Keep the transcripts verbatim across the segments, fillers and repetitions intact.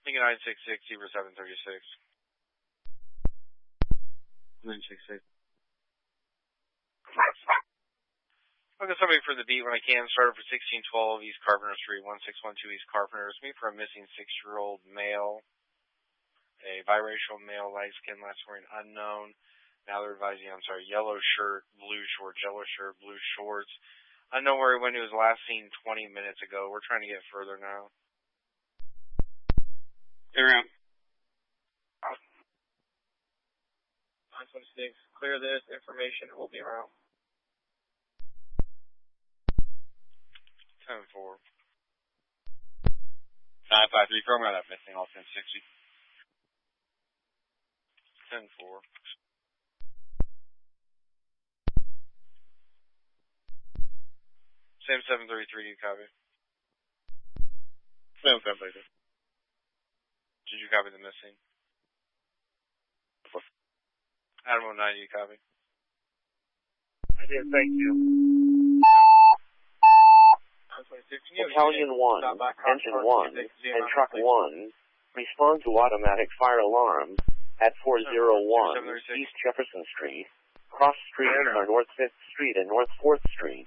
Lincoln nine six six, Zebra seven thirty-six. nine six six. I'll get somebody for the beat when I can. Started for sixteen twelve East Carpenter Street, one six one two East Carpenter. It's me for a missing six-year-old male, a biracial male, light skin, last wearing unknown. Now they're advising, I'm sorry, yellow shirt, blue shorts, yellow shirt, blue shorts. Unknown where he went. He was last seen twenty minutes ago. We're trying to get further now. They're out. nine twenty-six, clear this information. We'll be around. ten four. nine five three, program that missing, all ten sixty. ten four. Sam seven thirty-three, do you copy? Sam seven thirty-three. Did you copy the missing? Adam oh nine, do you copy? I did, thank you. Battalion one, Engine one, and Truck one respond to automatic fire alarms at four oh one East Jefferson Street, cross streets are North fifth Street and North fourth Street.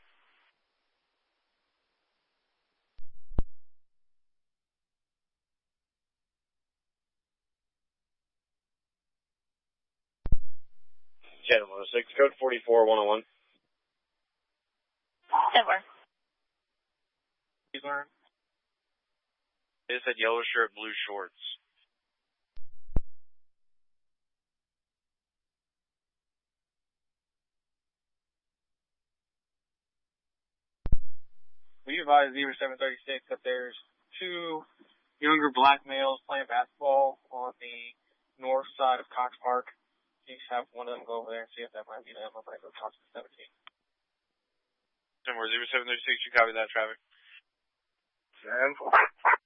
Channel one oh six, code forty-four one oh one. Silver. Please learn. It said yellow shirt, blue shorts. We advise Zebra seven thirty-six that there's two younger black males playing basketball on the north side of Cox Park. You just have one of them go over there and see if that might be them. I'm going to go talk to seventeen. Somewhere, Zebra seven thirty-six, you copy that traffic? Sam.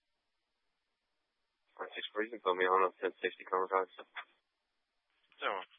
Six, you can put me on a ten sixty conversation. So.